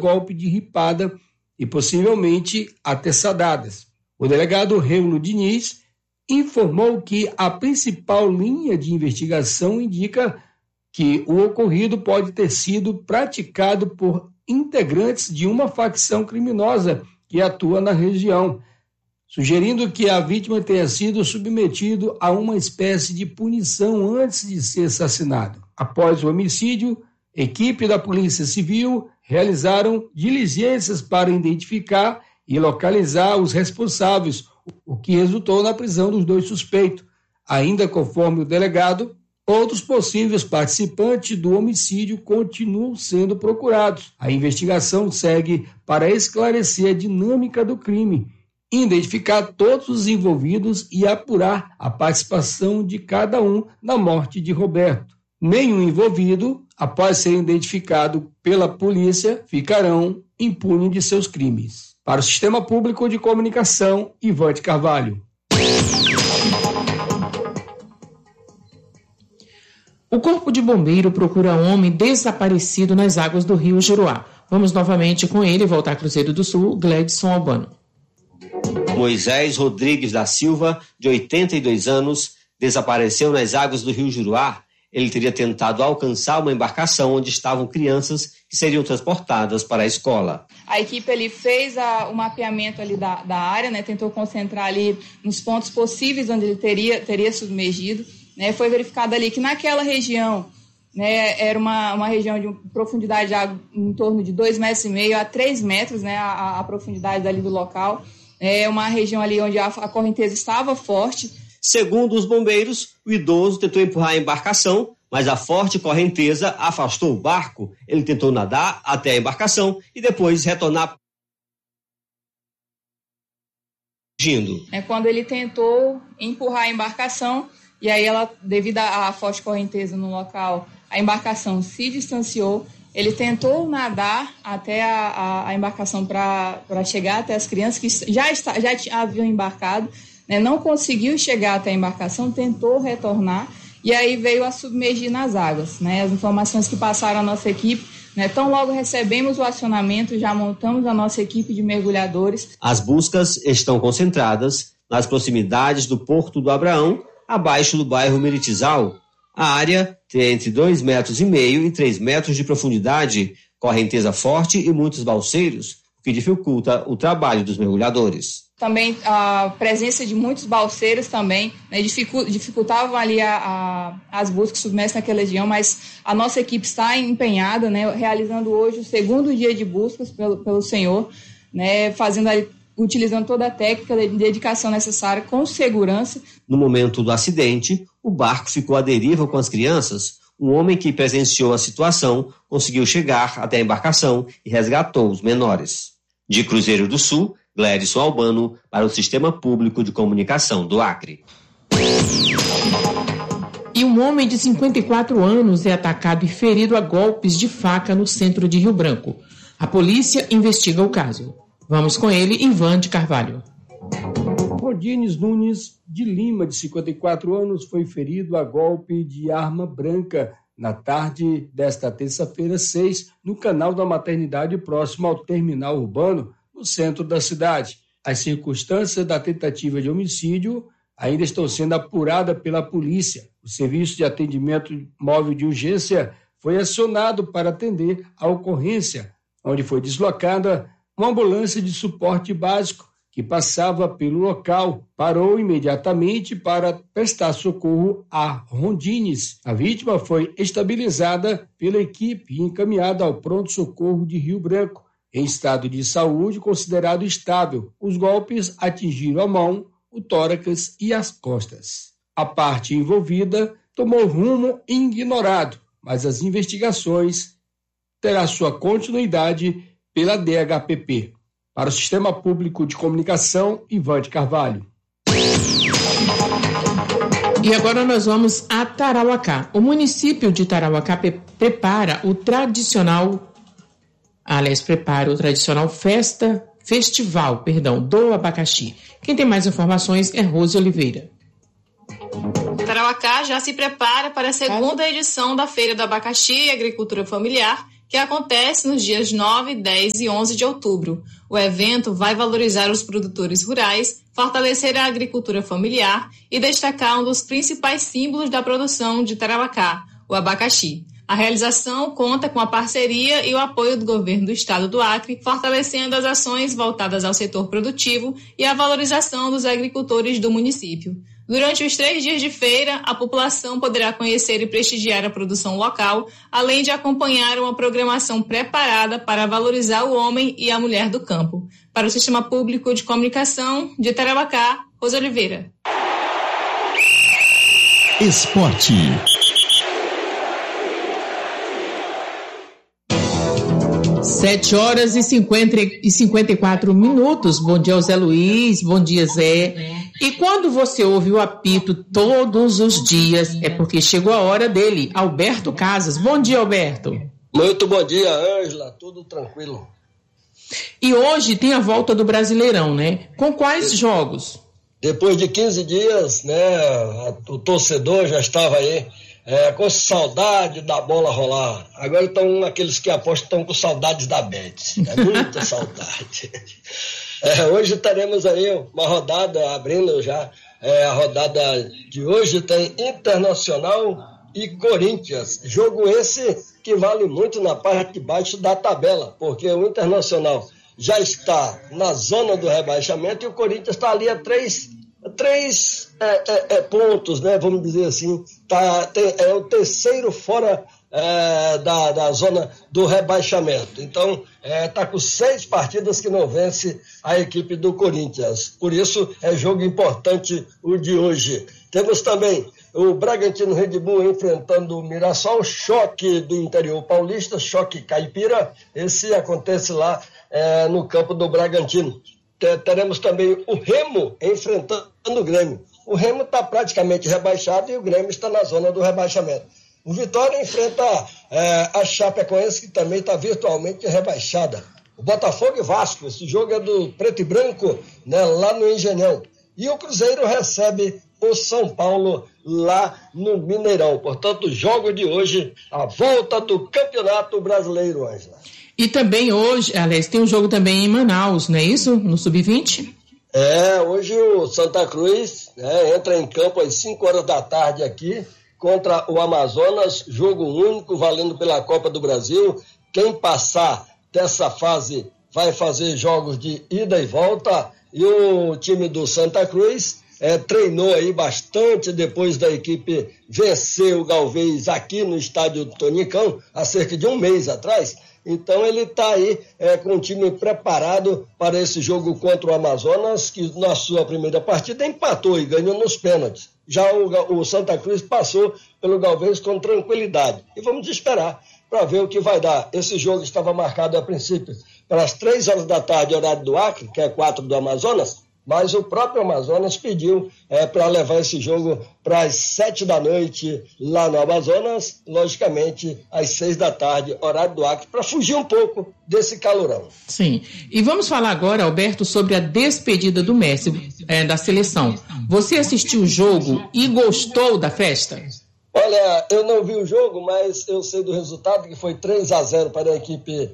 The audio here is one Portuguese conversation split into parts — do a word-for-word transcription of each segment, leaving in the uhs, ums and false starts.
golpe de ripada e possivelmente ateçadadas. O delegado Reulo Diniz informou que a principal linha de investigação indica que o ocorrido pode ter sido praticado por integrantes de uma facção criminosa que atua na região, sugerindo que a vítima tenha sido submetido a uma espécie de punição antes de ser assassinado. Após o homicídio, equipe da Polícia Civil realizaram diligências para identificar e localizar os responsáveis, o que resultou na prisão dos dois suspeitos. Ainda conforme o delegado, outros possíveis participantes do homicídio continuam sendo procurados. A investigação segue para esclarecer a dinâmica do crime, identificar todos os envolvidos e apurar a participação de cada um na morte de Roberto. Nenhum envolvido, após ser identificado pela polícia, ficarão impunes de seus crimes. Para o Sistema Público de Comunicação, Ivante Carvalho. O Corpo de Bombeiro procura homem desaparecido nas águas do rio Juruá. Vamos novamente com ele voltar a Cruzeiro do Sul, Gledson Albano. Moisés Rodrigues da Silva, de oitenta e dois anos, desapareceu nas águas do rio Juruá. Ele teria tentado alcançar uma embarcação onde estavam crianças que seriam transportadas para a escola. A equipe ali fez a, o mapeamento ali da, da área, né, tentou concentrar ali nos pontos possíveis onde ele teria, teria submergido. Né, foi verificado ali que naquela região, né, era uma, uma região de profundidade de água em torno de dois metros e meio a três metros, né, a, a profundidade dali do local. É uma região ali onde a, a correnteza estava forte. Segundo os bombeiros, o idoso tentou empurrar a embarcação, mas a forte correnteza afastou o barco. Ele tentou nadar até a embarcação e depois retornar. É quando ele tentou empurrar a embarcação, e aí ela, devido à forte correnteza no local, a embarcação se distanciou. Ele tentou nadar até a, a, a embarcação para chegar até as crianças que já, está, já haviam embarcado, né? Não conseguiu chegar até a embarcação, tentou retornar e aí veio a submergir nas águas. Né? As informações que passaram à nossa equipe, né? Tão logo recebemos o acionamento, já montamos a nossa equipe de mergulhadores. As buscas estão concentradas nas proximidades do Porto do Abraão, abaixo do bairro Meritizal. A área tem entre dois metros e meio e três metros de profundidade, correnteza forte e muitos balseiros, o que dificulta o trabalho dos mergulhadores. Também a presença de muitos balseiros também, né, dificultavam ali a, a, as buscas submersas naquela região, mas a nossa equipe está empenhada, né, realizando hoje o segundo dia de buscas pelo, pelo Senhor, né, fazendo ali, utilizando toda a técnica de dedicação necessária com segurança. No momento do acidente, o barco ficou à deriva com as crianças. Um homem que presenciou a situação conseguiu chegar até a embarcação e resgatou os menores. De Cruzeiro do Sul, Gledson Albano, para o Sistema Público de Comunicação do Acre. E um homem de cinquenta e quatro anos é atacado e ferido a golpes de faca no centro de Rio Branco. A polícia investiga o caso. Vamos com ele, Ivan de Carvalho. Rodines Nunes de Lima, de cinquenta e quatro anos, foi ferido a golpe de arma branca na tarde desta terça-feira seis, no canal da maternidade próximo ao terminal urbano, no centro da cidade. As circunstâncias da tentativa de homicídio ainda estão sendo apuradas pela polícia. O serviço de atendimento móvel de urgência foi acionado para atender a ocorrência, onde foi deslocada uma ambulância de suporte básico que passava pelo local, parou imediatamente para prestar socorro a Rondines. A vítima foi estabilizada pela equipe e encaminhada ao pronto-socorro de Rio Branco, em estado de saúde considerado estável. Os golpes atingiram a mão, o tórax e as costas. A parte envolvida tomou rumo ignorado, mas as investigações terão sua continuidade pela D H P P. Para o Sistema Público de Comunicação, Ivan de Carvalho. E agora nós vamos a Tarauacá. O município de Tarauacá pe- prepara o tradicional, aliás, prepara o tradicional festa, festival, perdão, do abacaxi. Quem tem mais informações é Rose Oliveira. Tarauacá já se prepara para a segunda edição da Feira do Abacaxi e Agricultura Familiar, que acontece nos dias nove, dez e onze de outubro. O evento vai valorizar os produtores rurais, fortalecer a agricultura familiar e destacar um dos principais símbolos da produção de Tarauacá, o abacaxi. A realização conta com a parceria e o apoio do governo do estado do Acre, fortalecendo as ações voltadas ao setor produtivo e à valorização dos agricultores do município. Durante os três dias de feira, a população poderá conhecer e prestigiar a produção local, além de acompanhar uma programação preparada para valorizar o homem e a mulher do campo. Para o Sistema Público de Comunicação de Tarauacá, Rosa Oliveira. Esporte. Sete horas e cinquenta e quatro minutos. Bom dia, Zé Luiz. Bom dia, Zé. E quando você ouve o apito todos os dias, é porque chegou a hora dele, Alberto Casas. Bom dia, Alberto. Muito bom dia, Ângela. Tudo tranquilo. E hoje tem a volta do Brasileirão, né? Com quais de... jogos? Depois de quinze dias, né, o torcedor já estava aí É, com saudade da bola rolar. Agora estão aqueles que apostam estão com saudades da Bet. É muita saudade. É, hoje teremos aí uma rodada, abrindo já, é, a rodada de hoje tem Internacional e Corinthians. Jogo esse que vale muito na parte de baixo da tabela, porque o Internacional já está na zona do rebaixamento e o Corinthians está ali a três Três é, é, é, pontos, né? Vamos dizer assim, tá, tem, é o terceiro fora é, da, da zona do rebaixamento. Então, está é, com seis partidas que não vence a equipe do Corinthians. Por isso, é jogo importante o de hoje. Temos também o Bragantino Red Bull enfrentando o Mirassol, choque do interior paulista, choque caipira. Esse acontece lá é, no campo do Bragantino. Teremos também o Remo enfrentando o Grêmio. O Remo está praticamente rebaixado e o Grêmio está na zona do rebaixamento. O Vitória enfrenta é, a Chapecoense, que também está virtualmente rebaixada. O Botafogo e Vasco, esse jogo é do preto e branco, né, lá no Engenhão. E o Cruzeiro recebe o São Paulo lá no Mineirão. Portanto, o jogo de hoje, a volta do Campeonato Brasileiro, Ângela. E também hoje, aliás, tem um jogo também em Manaus, não é isso? No sub vinte? É, hoje o Santa Cruz, né, entra em campo às cinco horas da tarde aqui contra o Amazonas, jogo único valendo pela Copa do Brasil. Quem passar dessa fase vai fazer jogos de ida e volta e o time do Santa Cruz é, treinou aí bastante depois da equipe vencer o Galvez aqui no estádio do Tonicão há cerca de um mês atrás. Então ele está aí é, com o time preparado para esse jogo contra o Amazonas, que na sua primeira partida empatou e ganhou nos pênaltis. Já o, o Santa Cruz passou pelo Galvez com tranquilidade. E vamos esperar para ver o que vai dar. Esse jogo estava marcado a princípio para as três horas da tarde, horário do Acre, que é quatro do Amazonas, mas o próprio Amazonas pediu é, para levar esse jogo para as sete da noite lá no Amazonas, logicamente às seis da tarde, horário do Acre, para fugir um pouco desse calorão. Sim, e vamos falar agora, Alberto, sobre a despedida do Messi é, da seleção. Você assistiu o jogo e gostou da festa? Olha, eu não vi o jogo, mas eu sei do resultado, que foi três a zero para a equipe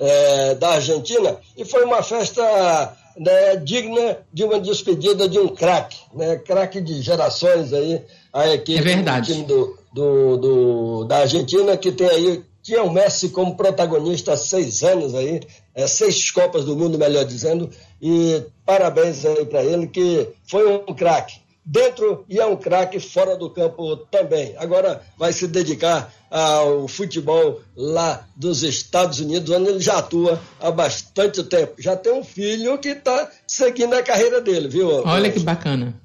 é, da Argentina, e foi uma festa... Né, digna de uma despedida de um craque, né, craque de gerações aí, a equipe é verdade. do time do, do, do, da Argentina, que tem aí, tinha o Messi como protagonista há seis anos aí, é, seis Copas do Mundo, melhor dizendo, e parabéns aí para ele, que foi um craque dentro e é um craque fora do campo também. Agora vai se dedicar ao futebol lá dos Estados Unidos, onde ele já atua há bastante tempo. Já tem um filho que está seguindo a carreira dele, viu? Olha que bacana.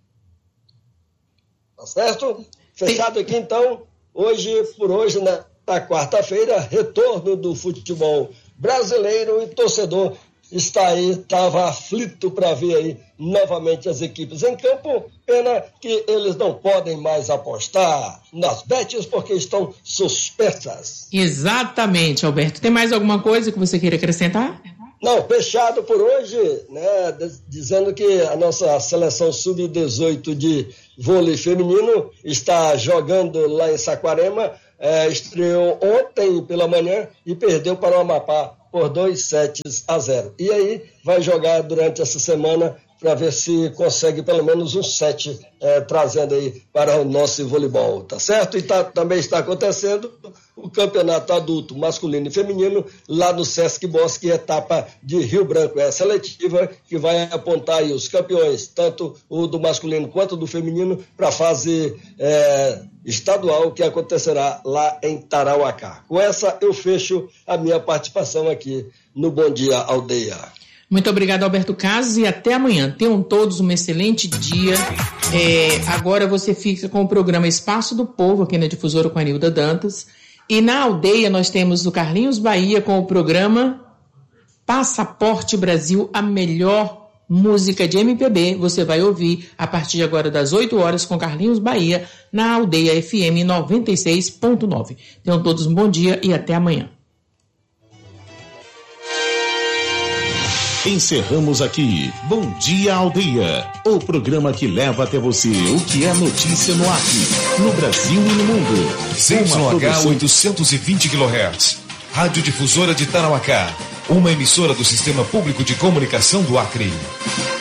Tá certo? Fechado aqui então, hoje, por hoje, na, na quarta-feira, retorno do futebol brasileiro e torcedor está aí, estava aflito para ver aí novamente as equipes em campo. Pena que eles não podem mais apostar nas bets porque estão suspensas. Exatamente, Alberto. Tem mais alguma coisa que você queira acrescentar? Não, fechado por hoje, né, dizendo que a nossa seleção sub dezoito de vôlei feminino está jogando lá em Saquarema é, estreou ontem pela manhã e perdeu para o Amapá por dois sets a zero. E aí vai jogar durante essa semana para ver se consegue pelo menos um set é, trazendo aí para o nosso voleibol, tá certo? E tá, também está acontecendo o campeonato adulto masculino e feminino lá no Sesc Bosque, etapa de Rio Branco. É a seletiva que vai apontar aí os campeões, tanto o do masculino quanto do feminino, para a fase é, estadual que acontecerá lá em Tarauacá. Com essa eu fecho a minha participação aqui no Bom Dia Aldeia. Muito obrigado, Alberto Casas, e até amanhã. Tenham todos um excelente dia. É, agora você fica com o programa Espaço do Povo, aqui na Difusora com a Nilda Dantas. E na aldeia nós temos o Carlinhos Bahia com o programa Passaporte Brasil, a melhor música de M P B. Você vai ouvir a partir de agora das oito horas com Carlinhos Bahia na aldeia F M noventa e seis ponto nove. Tenham todos um bom dia e até amanhã. Encerramos aqui Bom Dia Aldeia, o programa que leva até você o que é notícia no Acre, no Brasil e no mundo. Z Y H oitocentos e vinte quilohertz, Rádio Difusora de Tarauacá, uma emissora do Sistema Público de Comunicação do Acre.